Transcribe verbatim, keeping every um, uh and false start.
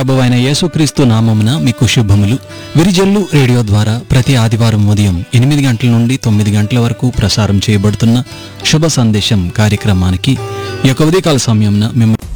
ప్రభువైన యేసుక్రీస్తు నామమున మీకు శుభములు. విరిజల్లు రేడియో ద్వారా ప్రతి ఆదివారం ఉదయం ఎనిమిది గంటల నుండి తొమ్మిది గంటల వరకు ప్రసారం చేయబడుతున్న శుభ సందేశం కార్యక్రమానికి ఈ యొక్క ఉదయకాల సమయంలో మేము